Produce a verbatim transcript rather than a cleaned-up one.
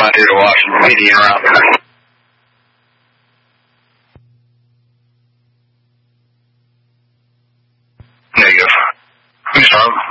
out there to Washington, meeting around there. Negative. Who's from?